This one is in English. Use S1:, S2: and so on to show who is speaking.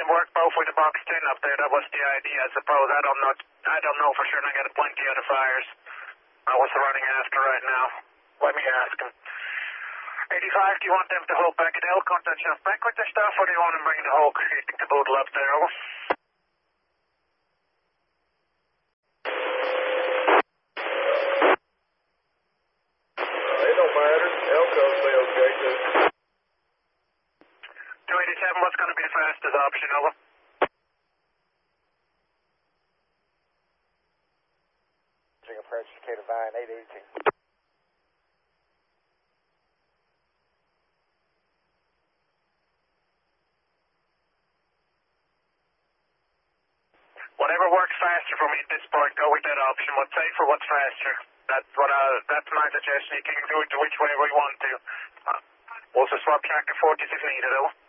S1: work both with the box 10 up there. That was the idea, I suppose. I don't know for sure, and I got plenty of other fires. What's the running after right now? Let me ask him. 85, do you want them to hold back at L? Contact yourself back with their stuff, or do you want them bringing the whole caboodle up there? Over.
S2: It don't matter. Elco's be okay too.
S1: 287, what's going to be the fastest option? Over.
S3: Approach Decatur Vine 818.
S1: Whatever works faster for me at this point, go with that option. What's safer, what's faster? That's my suggestion. You can do it which way we want to. We'll just swap track to 40 if needed, though.